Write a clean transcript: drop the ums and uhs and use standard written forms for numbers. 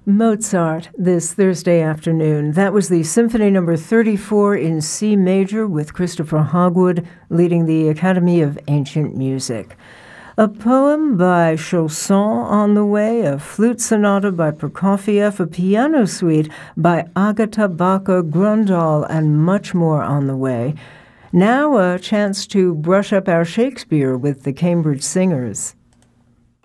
Mozart this Thursday afternoon. That was the Symphony No. 34 in C major with Christopher Hogwood leading the Academy of Ancient Music. A poem by Chausson on the way, a flute sonata by Prokofiev, a piano suite by Agatha Bacher-Grøndahl, and much more on the way. Now a chance to brush up our Shakespeare with the Cambridge Singers.